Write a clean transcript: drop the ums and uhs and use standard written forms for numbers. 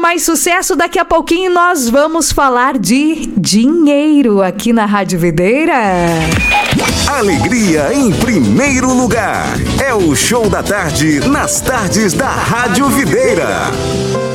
mais sucesso. Daqui a pouquinho nós vamos falar de dinheiro aqui na Rádio Videira. Alegria em primeiro lugar. É o Show da Tarde nas tardes da Rádio Videira.